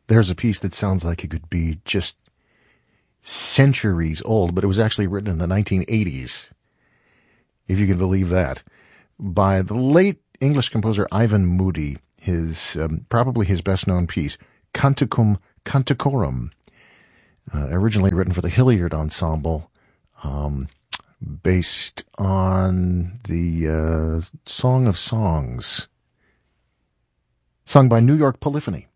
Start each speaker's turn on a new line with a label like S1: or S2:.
S1: There's a piece that sounds like it could be just centuries old, but it was actually written in the 1980s, if you can believe that, by the late English composer Ivan Moody. His probably his best-known piece, Canticum Canticorum, originally written for the Hilliard Ensemble, based on the Song of Songs, sung by New York Polyphony.